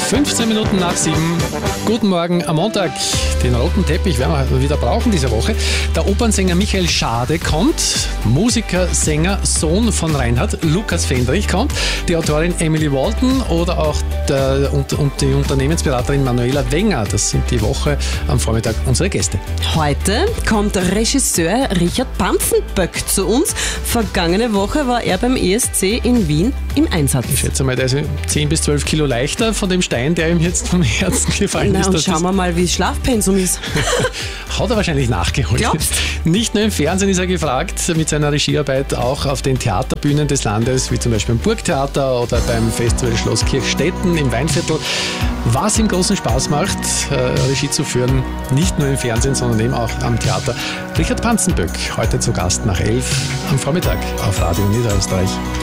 15 Minuten nach 7. Guten Morgen am Montag. Den roten Teppich werden wir wieder brauchen diese Woche. Der Opernsänger Michael Schade kommt. Musiker, Sänger, Sohn von Reinhard, Lukas Fendrich kommt. Die Autorin Emily Walton oder auch die Unternehmensberaterin Manuela Wenger. Das sind die Woche am Vormittag unsere Gäste. Heute kommt Regisseur Richard Panzenböck zu uns. Vergangene Woche war er beim ESC in Wien im Einsatz. Ich schätze mal, der ist 10 bis 12 Kilo leichter von dem Stein, der ihm jetzt vom Herzen gefallen ist. Und schauen wir mal, wie das Schlafpensum ist. Hat er wahrscheinlich nachgeholt. Glaubst? Nicht nur im Fernsehen ist er gefragt, mit seiner Regiearbeit auch auf den Theaterbühnen des Landes, wie zum Beispiel im Burgtheater oder beim Festival Schloss Kirchstetten im Weinviertel. Was ihm großen Spaß macht, Regie zu führen, nicht nur im Fernsehen, sondern eben auch am Theater. Richard Panzenböck, heute zu Gast nach 11 am Vormittag auf Radio Niederösterreich.